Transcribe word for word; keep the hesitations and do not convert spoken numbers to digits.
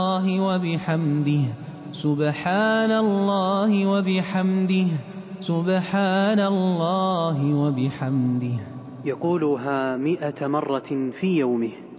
وبحمده سبحان الله وبحمده سبحان الله وبحمده. يقولها مئة مرة في يومه.